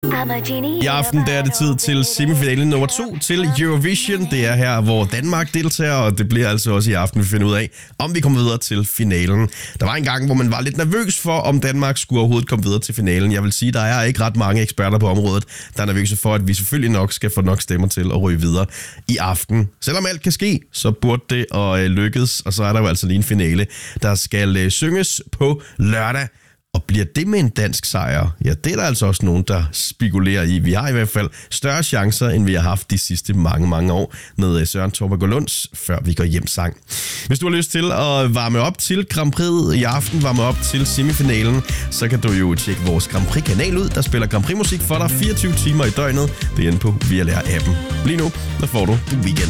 I aften der er det tid til semifinalen nummer 2 til Eurovision. Det er her, hvor Danmark deltager, og det bliver altså også i aften, vi finder ud af, om vi kommer videre til finalen. Der var en gang, hvor man var lidt nervøs for, om Danmark skulle overhovedet komme videre til finalen. Jeg vil sige, der er ikke ret mange eksperter på området, der er nervøse for, at vi selvfølgelig nok skal få nok stemmer til at ryge videre i aften. Selvom alt kan ske, så burde det at lykkes, og så er der jo altså lige en finale, der skal synges på lørdag. Og bliver det med en dansk sejr? Ja, det er der altså også nogen, der spekulerer i. Vi har i hvert fald større chancer, end vi har haft de sidste mange år med Søren Torberg Lunds Før vi går hjem sang. Hvis du har lyst til at varme op til Grand Prix i aften, varme op til semifinalen, så kan du jo tjekke vores Grand Prix-kanal ud. Der spiller Grand Prix-musik for dig 24 timer i døgnet. Det er inde på VLR-appen. Lige nu, der får du The Weeknd.